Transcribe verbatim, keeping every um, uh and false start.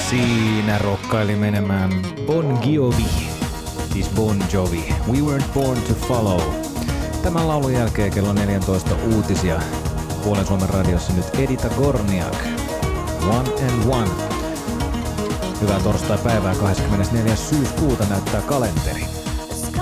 Siinä rokkaili menemään Bon Jovi, siis Bon Jovi, We Weren't Born to Follow. Tämän laulun jälkeen kello neljätoista uutisia. Puolen Suomen radiossa nyt Edita Gorniak, One and One. Hyvää torstai-päivää, kahdeskymmenesneljäs syyskuuta näyttää kalenteri.